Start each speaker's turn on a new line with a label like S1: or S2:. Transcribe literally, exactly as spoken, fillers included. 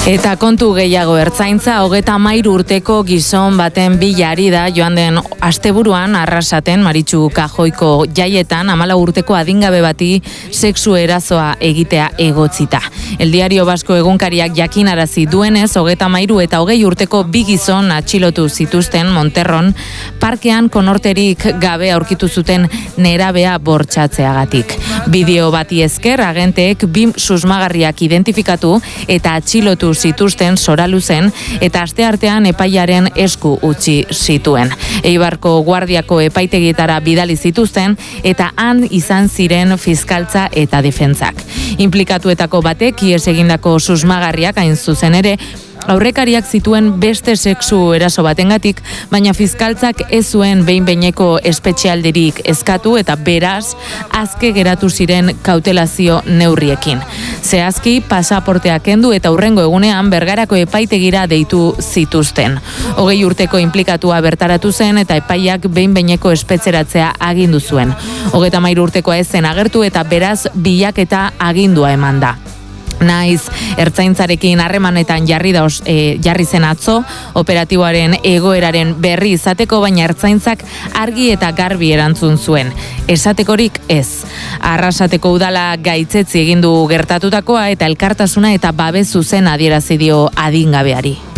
S1: Eta kontu gehiago, ertzaintza hogeita hamairu urteko gizon baten bilari da joan den asteburuan Arrasaten Maritxu Kajoiko jaietan hamalau urteko adingabe bati sexu erasoa egitea egotzita. El Diario Vasco egunkariak jakinarazi duenez, hogeita hamairu eta hogei urteko bi gizon atxilotu zituzten Monterron parkean konorterik gabe aurkitu zuten nerabea bortxatzeagatik. Bideo bati esker agenteek bi susmagarriak identifikatu eta atxilotu zituzten Soraluzen eta asteartean epaiaren esku utzi zituen. Eibarko Guardiako epaitegietara bidali zituzten eta han izan ziren fiskaltza eta defentsak. Inplikatuetako batek ihes egindako susmagarriak hain zuzen ere aurrekariak zituen beste sexu eraso batengatik, baina fiskaltzak ez zuen behin-behineko espetxealdirik eskatu eta beraz azke geratu ziren kautelazio neurriekin. Zehazki pasaportea kendu eta hurrengo egunean Bergarako epaitegira deitu zituzten. Hogei urteko inplikatua bertaratu zen eta epaiak behin-behineko espetzeratzea agindu zuen. Hogeita hamairu urtekoa ez zen agertu eta beraz bilaketa agindua eman da. Naiz, ertzaintzarekin harremanetan jarri da e, jarri zen atzo, operatiboaren egoeraren berri izateko, baina ertzaintzak argi eta garbi erantzun zuen. Esatekorik ez. Arrasateko udala gaitzetzi egin du gertatutakoa eta elkartasuna eta babes zuzena adierazi dio adingabeari.